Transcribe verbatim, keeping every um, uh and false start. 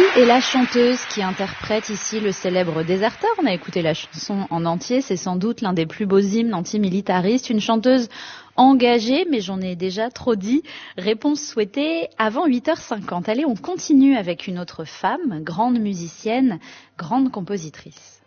est la chanteuse qui interprète ici le célèbre Déserteur. On a écouté la chanson en entier, c'est sans doute l'un des plus beaux hymnes antimilitaristes. Une chanteuse engagée, mais j'en ai déjà trop dit. Réponse souhaitée avant huit heures cinquante. Allez, on continue avec une autre femme, grande musicienne, grande compositrice.